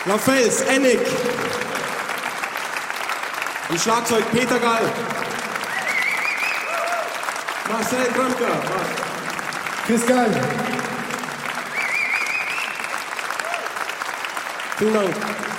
LaFels, Ennick. Am Schlagzeug Peter Gall. Marcel Brandker. Chris Gall. Vielen Dank.